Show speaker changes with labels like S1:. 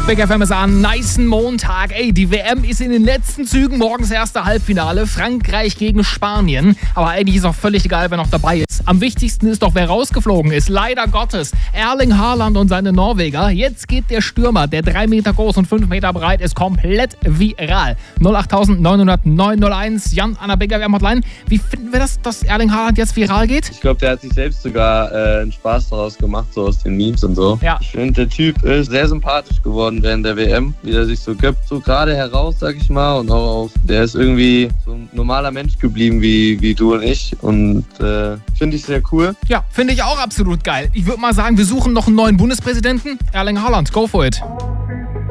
S1: Big FM ist an nicen Montag. Ey, die WM ist in den letzten Zügen. Morgens erste Halbfinale. Frankreich gegen Spanien. Aber eigentlich ist auch völlig egal, wer noch dabei ist. Am wichtigsten ist doch, wer rausgeflogen ist. Leider Gottes. Erling Haaland und seine Norweger. Jetzt geht der Stürmer, der 3 Meter groß und 5 Meter breit ist, komplett viral. 08900 Jan an der Big FM Hotline. Wie finden wir das, dass Erling Haaland jetzt viral geht?
S2: Ich glaube, der hat sich selbst sogar einen Spaß daraus gemacht, so aus den Memes und so.
S1: Ja.
S2: Ich finde, der Typ ist sehr sympathisch geworden während der WM, wie er sich so gibt, so gerade heraus, sag ich mal, und auch der ist irgendwie so ein normaler Mensch geblieben wie du und ich und finde ich sehr cool.
S1: Ja, finde ich auch absolut geil. Ich würde mal sagen, wir suchen noch einen neuen Bundespräsidenten. Erling Haaland, go for it.